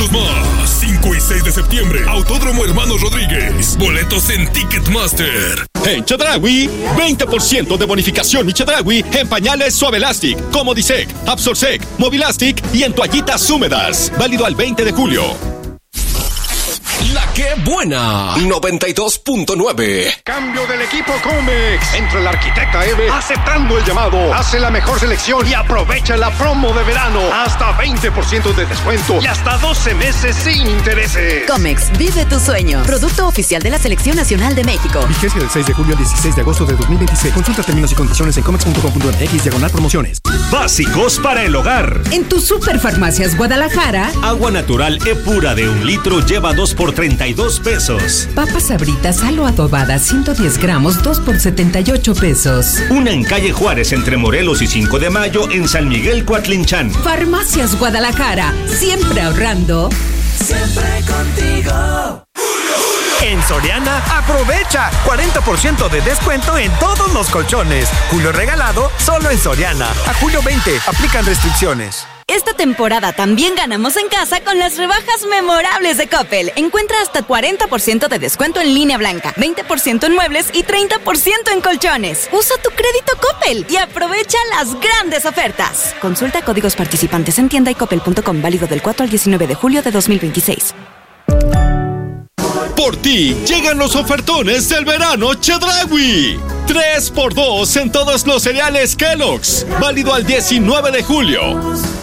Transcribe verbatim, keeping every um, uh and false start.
eventos más. cinco y seis de septiembre, Autódromo Hermanos Rodríguez. Boletos en Ticketmaster. En Chedraui, veinte por ciento de bonificación y Chedraui en pañales Suavelastic, Comodisec, Absorsec, Movilastic y en toallitas húmedas. Válido al veinte de julio. La que buena, noventa y dos punto nueve. Cambio del equipo Comex. Entra el arquitecta Eve aceptando el llamado. Hace la mejor selección y aprovecha la promo de verano. Hasta veinte por ciento de descuento y hasta doce meses sin intereses. Comex, vive tu sueño. Producto oficial de la Selección Nacional de México. Vigencia del seis de julio al dieciséis de agosto de dos mil veintiséis. Consulta términos y condiciones en comex punto com punto m x diagonal promociones. Básicos para el hogar. En tu Superfarmacias Guadalajara, agua natural E-Pura de un litro lleva dos por treinta y dos pesos. Papas Sabritas Halo adobada ciento diez gramos, dos por setenta y ocho pesos. Una en calle Juárez entre Morelos y cinco de mayo en San Miguel Coatlinchan. Farmacias Guadalajara, siempre ahorrando. Siempre contigo. En Soriana, aprovecha cuarenta por ciento de descuento en todos los colchones. Julio regalado, solo en Soriana. A julio veinte, aplican restricciones. Esta temporada también ganamos en casa con las rebajas memorables de Coppel. Encuentra hasta cuarenta por ciento de descuento en línea blanca, veinte por ciento en muebles y treinta por ciento en colchones. Usa tu crédito Coppel y aprovecha las grandes ofertas. Consulta códigos participantes en tienda y coppel punto com, válido del cuatro al diecinueve de julio de dos mil veintiséis. Por ti llegan los ofertones del verano Chedraui. tres por dos en todos los cereales Kellogg's. Válido al diecinueve de julio.